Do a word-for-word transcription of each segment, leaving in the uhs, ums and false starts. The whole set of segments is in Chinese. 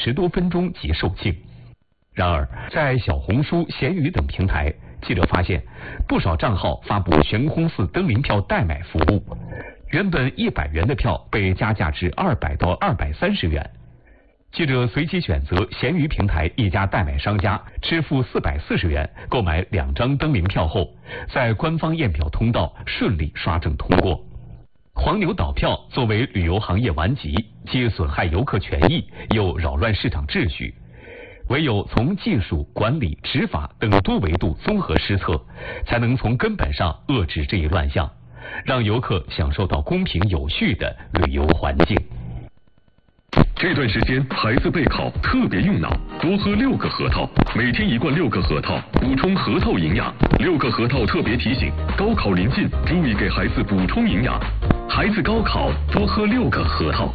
十多分钟即售罄。然而，在小红书、闲鱼等平台，记者发现不少账号发布悬空寺灯灵票代买服务，原本一百元的票被加价至二百到二百三十元。记者随机选择闲鱼平台一家代买商家，支付四百四十元购买两张灯灵票后，在官方验票通道顺利刷证通过。黄牛倒票作为旅游行业顽疾，既损害游客权益，又扰乱市场秩序。唯有从技术、管理、执法等多维度综合施策，才能从根本上遏制这一乱象，让游客享受到公平有序的旅游环境。 这段时间孩子备考特别用脑，多喝六个核桃，每天一罐六个核桃，补充核桃营养。六个核桃特别提醒：高考临近，注意给孩子补充营养。孩子高考多喝六个核桃。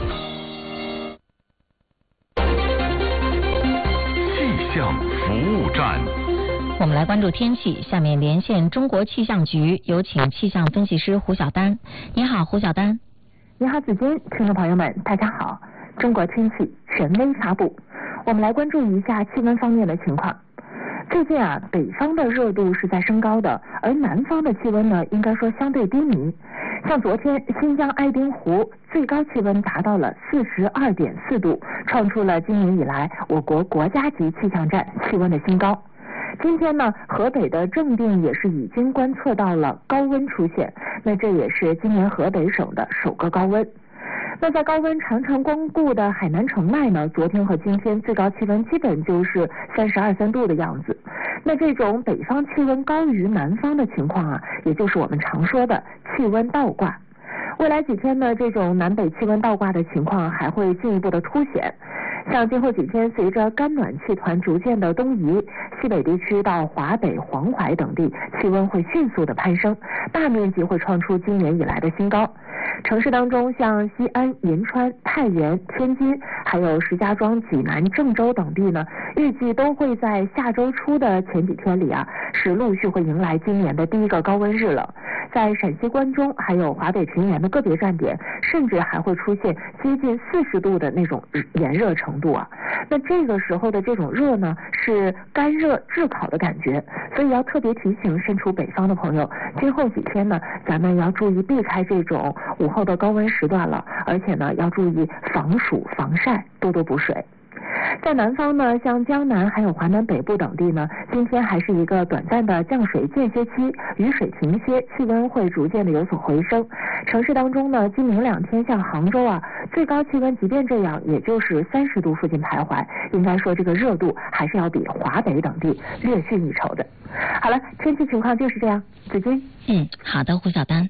气象服务站， 我们来关注天气。下面连线中国气象局，有请气象分析师胡晓丹。你好，胡晓丹。 你好，子君，听众朋友们，大家好。中国天气权威发布，我们来关注一下气温方面的情况。最近啊，北方的热度是在升高的，而南方的气温呢，应该说相对低迷。像昨天新疆爱丁湖最高气温达到了四十二点四度，创出了今年以来我国国家级气象站气温的新高。今天呢，河北的正定也是已经观测到了高温出现，那这也是今年河北省的首个高温。那在高温常常光顾的海南城外呢，昨天和今天最高气温基本就是三十二三度的样子。那这种北方气温高于南方的情况啊，也就是我们常说的气温倒挂。未来几天呢，这种南北气温倒挂的情况还会进一步的凸显。像今后几天，随着干暖气团逐渐的东移，西北地区到华北、黄淮等地气温会迅速的攀升，大面积会创出今年以来的新高。城市当中，像西安、银川、太原、天津，还有石家庄、济南、郑州等地呢，预计都会在下周初的前几天里啊，是陆续会迎来今年的第一个高温日了。在陕西关中还有华北平原的个别站点，甚至还会出现接近四十度的那种炎热程度啊。那这个时候的这种热呢，是干热炙烤的感觉，所以要特别提醒身处北方的朋友，今后几天呢，咱们要注意避开这种午后的高温时段了，而且呢，要注意防暑防晒，多多补水。在南方呢，像江南还有华南北部等地呢，今天还是一个短暂的降水间歇期，雨水停歇，气温会逐渐的有所回升。城市当中呢，今明两天像杭州啊，最高气温即便这样，也就是三十度附近徘徊，应该说这个热度还是要比华北等地略逊一筹的。好了，天气情况就是这样，子君。 嗯，好的，胡晓丹。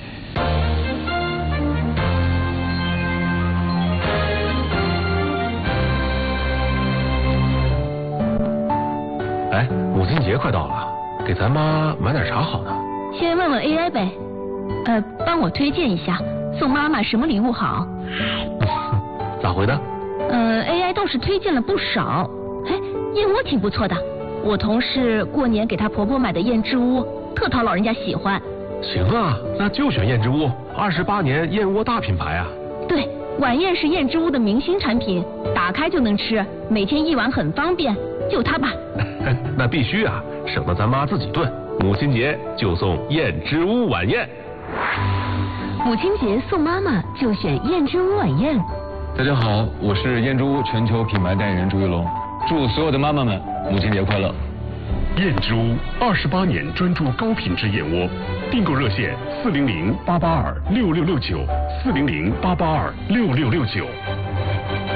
哎，母亲节快到了，给咱妈买点啥好呢？ 先问问 A I 呗，呃，帮我推荐一下，送妈妈什么礼物好？ 咋回的？ 呃 ，A I 倒是推荐了不少，哎，燕窝挺不错的。我同事过年给她婆婆买的燕之屋，特讨老人家喜欢。 行啊，那就选燕之屋，二十八年燕窝大品牌啊。 对，晚宴是燕之屋的明星产品，打开就能吃，每天一碗很方便，就它吧。 那必须啊，省得咱妈自己炖。母亲节就送燕之屋晚宴。 母亲节送妈妈就选燕之屋晚宴。 大家好，我是燕之屋全球品牌代言人朱一龙，祝所有的妈妈们母亲节快乐。 燕之屋二十八年专注高品质燕窝，订购热线四零零八八二六六六九，四零零八八二六六六九。